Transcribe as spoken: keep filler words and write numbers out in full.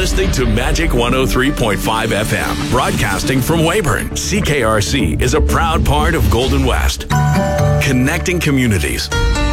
listening to Magic one oh three point five F M, broadcasting from Weyburn. C K R C is a proud part of Golden West, connecting communities.